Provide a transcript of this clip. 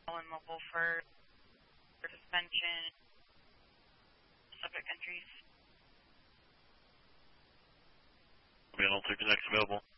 and mobile for suspension, subject entries. I'll take the next available.